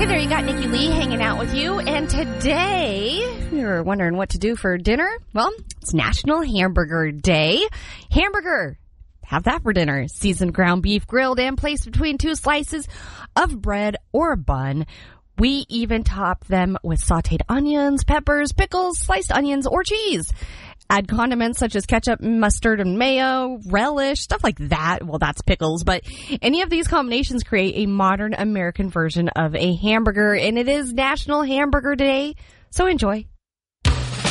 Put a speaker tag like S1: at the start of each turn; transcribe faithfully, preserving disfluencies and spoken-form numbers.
S1: Hey there, you got Nikki Lee hanging out with you, and today you're wondering what to do for dinner? Well, it's National Hamburger Day. Hamburger, have that for dinner. Seasoned ground beef grilled and placed between two slices of bread or a bun. We even top them with sauteed onions, peppers, pickles, sliced onions, or cheese. Add condiments such as ketchup, mustard, and mayo, relish, stuff like that. Well, that's pickles, but any of these combinations create a modern American version of a hamburger, and it is National Hamburger Day, so enjoy.